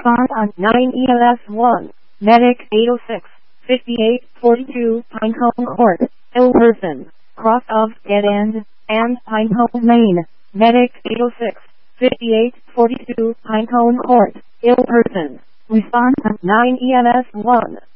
Respond on 9 EMS 1. Medic 806, 5842 Pinecone Court. Ill person. Cross of Dead End and Pinecone, Maine. Medic 806, 5842 Pinecone Court. Ill person. Respond on 9 EMS 1.